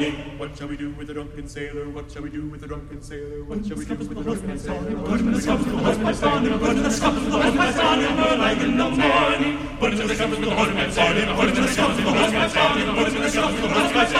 morning. What shall we do with the drunken sailor? What shall we do with the drunken sailor? What shall we do with the drunken sailor? Put him in the scuppers with the horseman's song. Put him in the scuppers with the horseman's song. Like in the morning. Put him in the scuppers with the horseman's song. Put him in the scuppers with the horseman's song. Put him in the scuppers with the horseman's song.